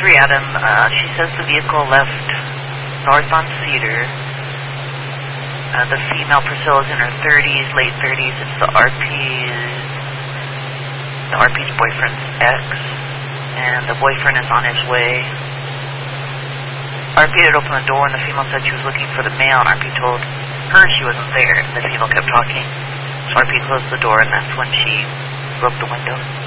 Adam. She says the vehicle left north on Cedar. The female Priscilla is in her 30s, late 30s. It's the RP's boyfriend's ex, and the boyfriend is on his way. RP had opened the door, and the female said she was looking for the mail, and RP told her she wasn't there. The female kept talking, so RP closed the door, and that's when she broke the window.